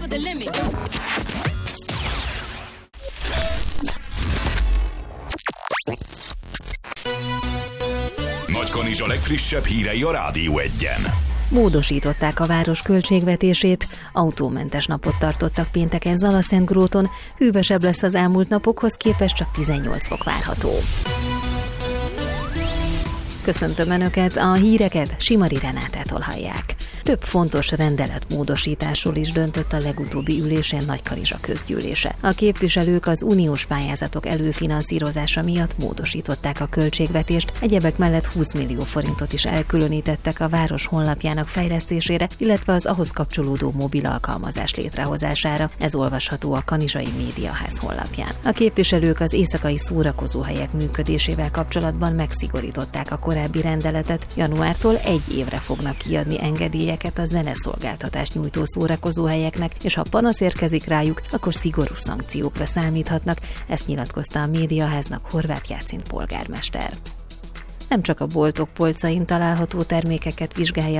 over the limit. Nagykanizsa legfrissebb hírei a Rádió 1-en. Módosították a város költségvetését, autómentes napot tartottak pénteken Zalaszentgróton, hűvösebb lesz az elmúlt napokhoz képest, csak 18 fok várható. Köszöntöm Önöket, a híreket Simari Renátától hallják. Több fontos rendeletmódosításról is döntött a legutóbbi ülésen Nagykanizsa közgyűlése. A képviselők az uniós pályázatok előfinanszírozása miatt módosították a költségvetést, egyebek mellett 20 millió forintot is elkülönítettek a város honlapjának fejlesztésére, illetve az ahhoz kapcsolódó mobil alkalmazás létrehozására. Ez olvasható a Kanizsai Médiaház honlapján. A képviselők az éjszakai szórakozóhelyek működésével kapcsolatban megszigorították a korábbi rendeletet. Januártól 1 évre fognak kiadni engedélyeket a zeneszolgáltatást nyújtó szórakozóhelyeknek, és ha panasz érkezik rájuk, akkor szigorú szankciókra számíthatnak, ezt nyilatkozta a Médiaháznak Horváth Jácint polgármester. Nem csak a boltok polcain található termékeket vizsgálja